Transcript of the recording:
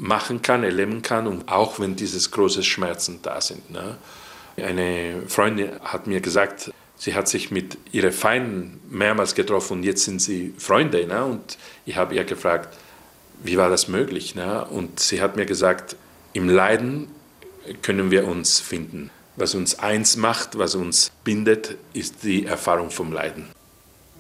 machen kann, erleben kann, und auch wenn diese großen Schmerzen da sind. Ne? Eine Freundin hat mir gesagt, sie hat sich mit ihren Feinden mehrmals getroffen und jetzt sind sie Freunde. Ne? Und ich habe ihr gefragt, wie war das möglich? Ne? Und sie hat mir gesagt, im Leiden können wir uns finden. Was uns eins macht, was uns bindet, ist die Erfahrung vom Leiden.